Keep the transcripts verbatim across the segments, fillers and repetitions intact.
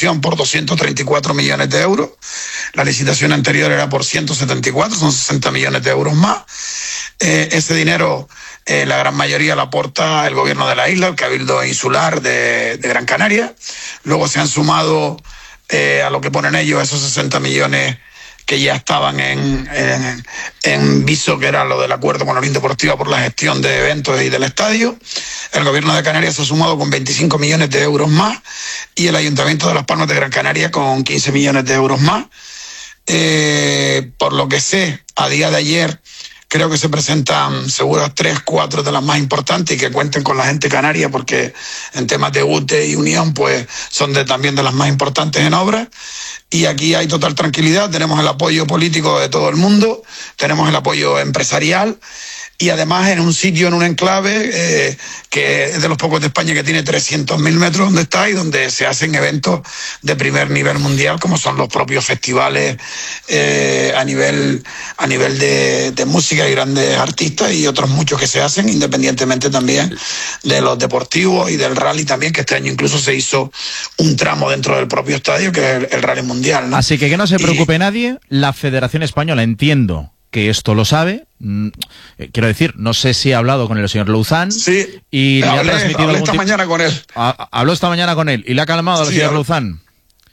licitación por doscientos treinta y cuatro millones de euros. La licitación anterior era por ciento setenta y cuatro, son sesenta millones de euros más. Eh, ese dinero, eh, la gran mayoría la aporta el gobierno de la isla, el Cabildo Insular de, de Gran Canaria. Luego se han sumado eh, a lo que ponen ellos esos sesenta millones que ya estaban en, en, en viso, que era lo del acuerdo con la Unión Deportiva por la gestión de eventos y del estadio. El gobierno de Canarias se ha sumado con veinticinco millones de euros más y el Ayuntamiento de Las Palmas de Gran Canaria con quince millones de euros más. Eh, por lo que sé, a día de ayer creo que se presentan seguras tres, cuatro de las más importantes y que cuenten con la gente canaria, porque en temas de U T E y Unión pues son de, también de las más importantes en obras. Y aquí hay total tranquilidad, tenemos el apoyo político de todo el mundo, tenemos el apoyo empresarial y además en un sitio, en un enclave eh, que es de los pocos de España que tiene trescientos mil metros donde está y donde se hacen eventos de primer nivel mundial, como son los propios festivales eh, a nivel a nivel de, de música y grandes artistas y otros muchos que se hacen, independientemente también de los deportivos y del rally también, que este año incluso se hizo un tramo dentro del propio estadio, que es el, el rally mundial, ¿no? Así que que no se preocupe y... nadie, la Federación Española, entiendo que esto lo sabe. Quiero decir, no sé si ha hablado con el señor Louzán. Sí, y le hablé, ha transmitido hablé esta tipo... mañana con él. Ha, habló esta mañana con él y le ha calmado al sí, señor él... Louzán.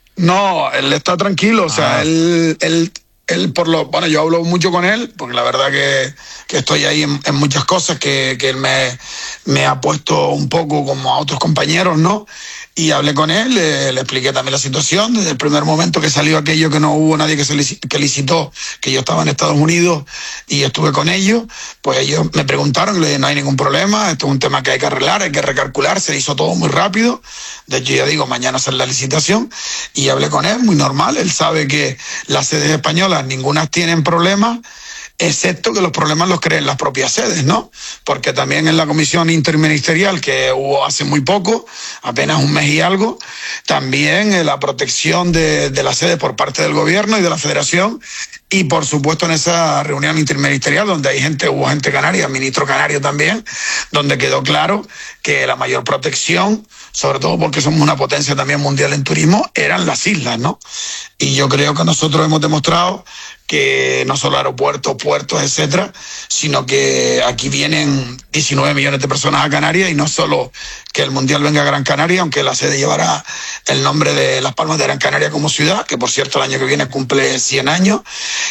No, él está tranquilo, o sea, ah. él, él, él por lo, bueno, yo hablo mucho con él, porque la verdad que, que estoy ahí en, en muchas cosas que, que él me, me ha puesto un poco como a otros compañeros, ¿no? Y hablé con él, le, le expliqué también la situación, desde el primer momento que salió aquello que no hubo nadie que se licitó, que licitó, que yo estaba en Estados Unidos y estuve con ellos, pues ellos me preguntaron, le dije, no hay ningún problema, esto es un tema que hay que arreglar, hay que recalcular, se hizo todo muy rápido, de hecho ya digo, mañana sale la licitación, y hablé con él, muy normal, él sabe que las sedes españolas, ninguna tienen problemas, excepto que los problemas los creen las propias sedes, ¿no? Porque también en la comisión interministerial que hubo hace muy poco, apenas un mes y algo, también eh, la protección de, de las sedes por parte del gobierno y de la federación, y por supuesto en esa reunión interministerial donde hay gente, hubo gente canaria, ministro canario también, donde quedó claro que la mayor protección, sobre todo porque somos una potencia también mundial en turismo, eran las islas, ¿no? Y yo creo que nosotros hemos demostrado que no solo aeropuertos, puertos, etcétera, sino que aquí vienen diecinueve millones de personas a Canarias y no solo que el Mundial venga a Gran Canaria, aunque la sede llevará el nombre de Las Palmas de Gran Canaria como ciudad, que por cierto el año que viene cumple cien años,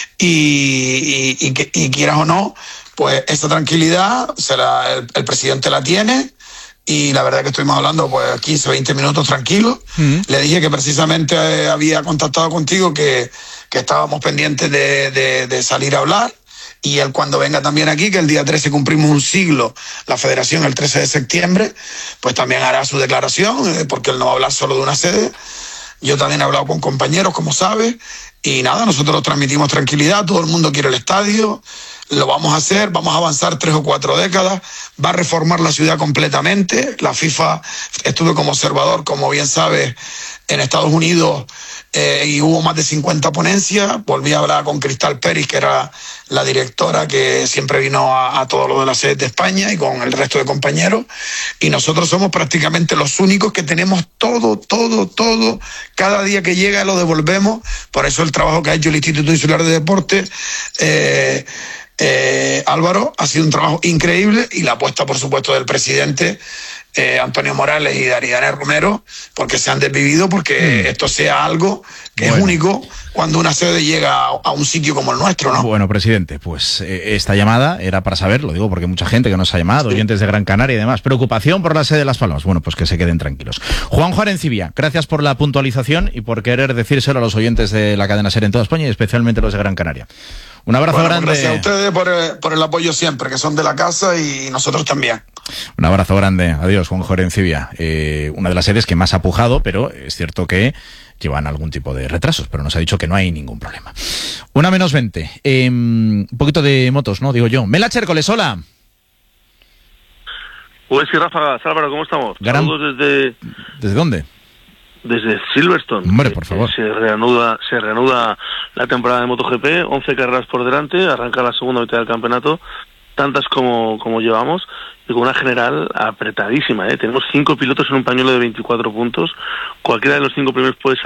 y, y, y, que, y quieras o no, pues esa tranquilidad será, el, el presidente la tiene. Y la verdad que estuvimos hablando pues quince, veinte minutos tranquilos. Mm. Le dije que precisamente eh, había contactado contigo, que, que estábamos pendientes de, de, de salir a hablar. Y él cuando venga también aquí, que el día trece cumplimos un siglo, la federación el trece de septiembre, pues también hará su declaración, eh, porque él no va a hablar solo de una sede. Yo también he hablado con compañeros, como sabes, y nada, nosotros transmitimos tranquilidad, todo el mundo quiere el estadio, lo vamos a hacer, vamos a avanzar tres o cuatro décadas, va a reformar la ciudad completamente. La FIFA, estuve como observador, como bien sabes, en Estados Unidos, eh, y hubo más de cincuenta ponencias. Volví a hablar con Cristal Pérez, que era la directora que siempre vino a, a todo lo de la sede de España, y con el resto de compañeros, y nosotros somos prácticamente los únicos que tenemos todo, todo, todo, cada día que llega lo devolvemos. Por eso el trabajo que ha hecho el Instituto Insular de Deportes, eh, Eh, Álvaro, ha sido un trabajo increíble, y la apuesta, por supuesto, del presidente eh, Antonio Morales y de Aridane Romero, porque se han desvivido, porque mm. esto sea algo que bueno. es único cuando una sede llega a, a un sitio como el nuestro, ¿no? Bueno, presidente, pues eh, esta llamada era para saber, lo digo porque mucha gente que nos ha llamado, sí. oyentes de Gran Canaria y demás, preocupación por la sede de Las Palmas. Bueno, pues que se queden tranquilos. Juanjo Arencibia, gracias por la puntualización y por querer decírselo a los oyentes de la cadena SER en toda España y especialmente los de Gran Canaria. Un abrazo bueno, grande. Gracias a ustedes por el, por el apoyo siempre, que son de la casa, y nosotros también. Un abrazo grande. Adiós, Juanjo Arencibia. Eh, una de las sedes que más ha pujado, pero es cierto que llevan algún tipo de retrasos, pero nos ha dicho que no hay ningún problema. Una menos veinte. Eh, un poquito de motos, ¿no? Digo yo. Mela Chércoles, hola. Pues sí, Rafa, Álvaro, ¿cómo estamos? Gran... Saludos desde... ¿Desde dónde? Desde Silverstone. Hombre, por favor. Se reanuda, se reanuda la temporada de MotoGP, once carreras por delante, arranca la segunda mitad del campeonato, tantas como, como llevamos, y con una general apretadísima, ¿eh? Tenemos cinco pilotos en un pañuelo de veinticuatro puntos, cualquiera de los cinco primeros puede